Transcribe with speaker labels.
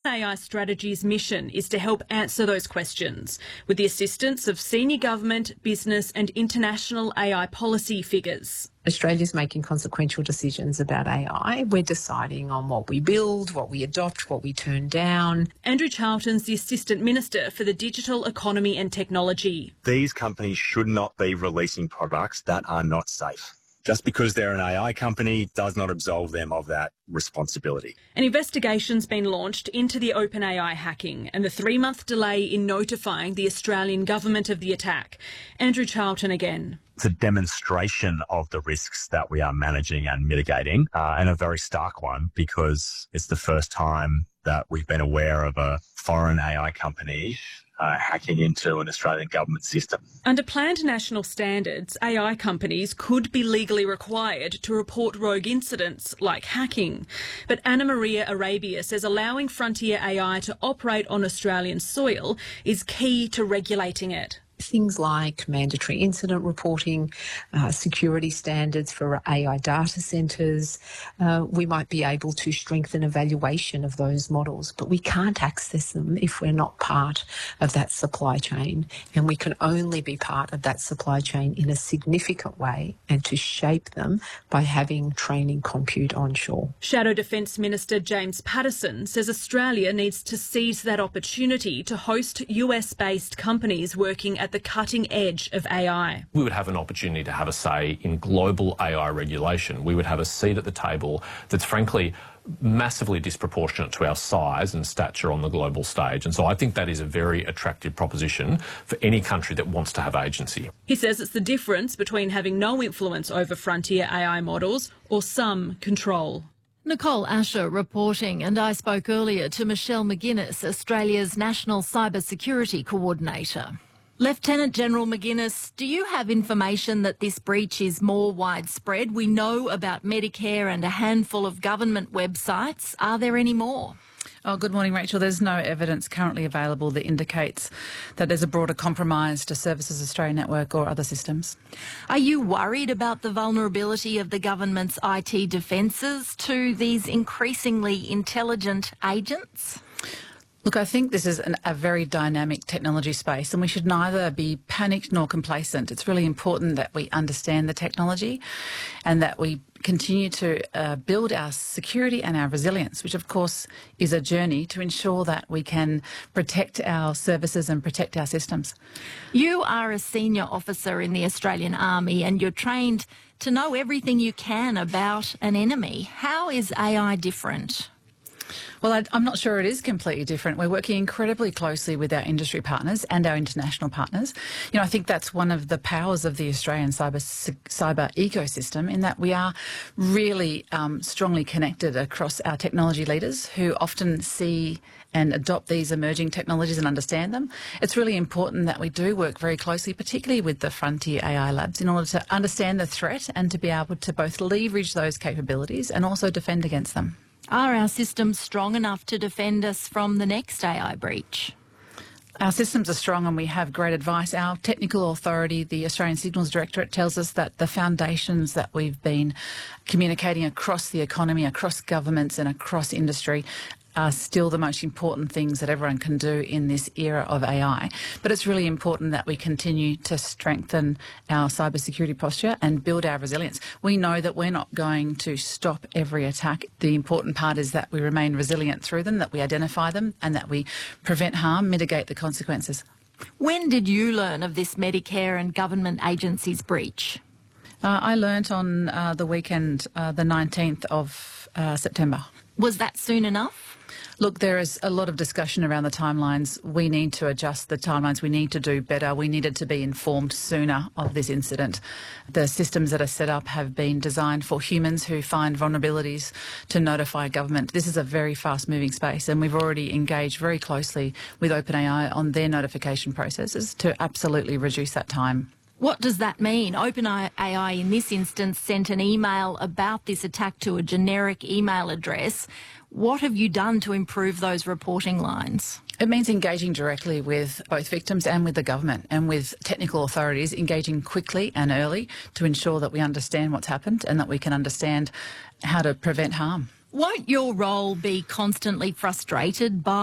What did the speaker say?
Speaker 1: OpenAI strategy's mission is to help answer those questions with the assistance of senior government, business and international AI policy figures.
Speaker 2: Australia's making consequential decisions about AI. We're deciding on what we build, what we adopt, what we turn down.
Speaker 1: Andrew Charlton's the Assistant Minister for the Digital Economy and Technology.
Speaker 3: These companies should not be releasing products that are not safe. Just because they're an AI company does not absolve them of that responsibility.
Speaker 1: An investigation's been launched into the OpenAI hacking and the 3-month delay in notifying the Australian government of the attack. Andrew Charlton again.
Speaker 3: It's a demonstration of the risks that we are managing and mitigating, and a very stark one because it's the first time that we've been aware of a foreign AI company hacking into an Australian government system.
Speaker 1: Under planned national standards, AI companies could be legally required to report rogue incidents like hacking. But Anna Maria Arabia says allowing Frontier AI to operate on Australian soil is key to regulating it.
Speaker 2: Things like mandatory incident reporting, security standards for AI data centres. We might be able to strengthen evaluation of those models, but we can't access them if we're not part of that supply chain. And we can only be part of that supply chain in a significant way and to shape them by having training compute onshore.
Speaker 1: Shadow Defence Minister James Paterson says Australia needs to seize that opportunity to host US-based companies working at the cutting edge of AI.
Speaker 4: We would have an opportunity to have a say in global AI regulation. We would have a seat at the table that's frankly massively disproportionate to our size and stature on the global stage. And so I think that is a very attractive proposition for any country that wants to have agency.
Speaker 1: He says it's the difference between having no influence over frontier AI models or some control.
Speaker 5: Nicole Asher reporting, and I spoke earlier to Michelle McGuinness, Australia's National Cyber Security Coordinator. Lieutenant General McGuinness, do you have information that this breach is more widespread? We know about Medicare and a handful of government websites. Are there any more?
Speaker 6: Oh, good morning, Rachel. There's no evidence currently available that indicates that there's a broader compromise to Services Australia Network or other systems.
Speaker 5: Are you worried about the vulnerability of the government's IT defences to these increasingly intelligent agents?
Speaker 6: Look, I think this is a very dynamic technology space and we should neither be panicked nor complacent. It's really important that we understand the technology and that we continue to build our security and our resilience, which of course is a journey to ensure that we can protect our services and protect our systems.
Speaker 5: You are a senior officer in the Australian Army and you're trained to know everything you can about an enemy. How is AI different?
Speaker 6: Well, I'm not sure it is completely different. We're working incredibly closely with our industry partners and our international partners. You know, I think that's one of the powers of the Australian cyber ecosystem in that we are really strongly connected across our technology leaders who often see and adopt these emerging technologies and understand them. It's really important that we do work very closely, particularly with the Frontier AI Labs, in order to understand the threat and to be able to both leverage those capabilities and also defend against them.
Speaker 5: Are our systems strong enough to defend us from the next AI breach?
Speaker 6: Our systems are strong and we have great advice. Our technical authority, the Australian Signals Directorate, tells us that the foundations that we've been communicating across the economy, across governments and across industry are still the most important things that everyone can do in this era of AI. But it's really important that we continue to strengthen our cybersecurity posture and build our resilience. We know that we're not going to stop every attack. The important part is that we remain resilient through them, that we identify them and that we prevent harm, mitigate the consequences.
Speaker 5: When did you learn of this Medicare and government agencies breach?
Speaker 6: I learnt on the weekend, the 19th of September.
Speaker 5: Was that soon enough?
Speaker 6: Look, there is a lot of discussion around the timelines. We need to adjust the timelines. We need to do better. We needed to be informed sooner of this incident. The systems that are set up have been designed for humans who find vulnerabilities to notify government. This is a very fast-moving space, and we've already engaged very closely with OpenAI on their notification processes to absolutely reduce that time.
Speaker 5: What does that mean? OpenAI in this instance sent an email about this attack to a generic email address. What have you done to improve those reporting lines?
Speaker 6: It means engaging directly with both victims and with the government and with technical authorities, engaging quickly and early to ensure that we understand what's happened and that we can understand how to prevent harm.
Speaker 5: Won't your role be constantly frustrated by